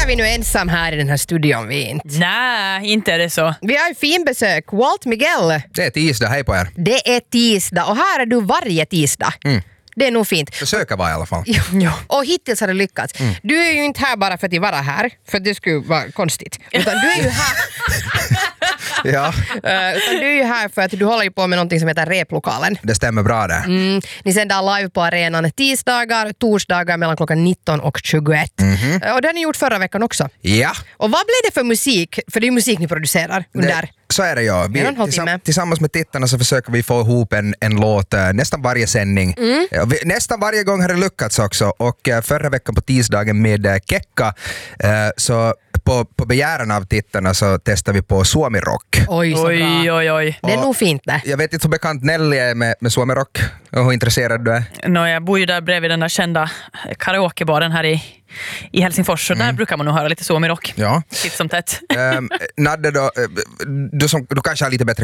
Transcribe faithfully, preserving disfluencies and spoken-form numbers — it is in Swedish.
sitter vi nu ensam här i den här studion, vi inte. Nej, inte är det så. Vi har ju fin besök. Walt Miguel. Det är tisdag, hej på er. Det är tisdag och här är du varje tisdag. Mm. Det är nog fint. Försöka vara i alla fall. Jo, jo. Och hittills har det lyckats. Mm. Du är ju inte här bara för att vara här, för det skulle vara konstigt. Utan du är ju här... Ja. Uh, utan du är ju här för att du håller ju på med någonting som heter replokalen. Det stämmer bra där. Mm. Ni sänder live på arenan tisdagar, torsdagar mellan klockan nitton och tjugoett. Mm-hmm. Uh, och det har ni gjort förra veckan också. Ja. Och vad blev det för musik? För det är ju musik ni producerar under... Det, så är det ja. Vi, tillsamm- tillsammans med tittarna så försöker vi få ihop en, en låt uh, nästan varje sändning. Mm. Uh, vi, nästan varje gång har det lyckats också. Och uh, förra veckan på tisdagen med uh, Kekka uh, så på, på begäran av tittarna så testar vi på Suomi-rock. Oj, så oj, bra. oj, oj. Det är nog fint det. Jag vet inte hur bekant Nelly är med, med Suomi-rock och hur intresserad du är. No, jag bor ju där bredvid den där kända karaokebaren här i, i Helsingfors, så mm. där brukar man nog höra lite Suomi-rock. Ja. Titt som tätt. um, Nadde då, du, som, du kanske har lite bättre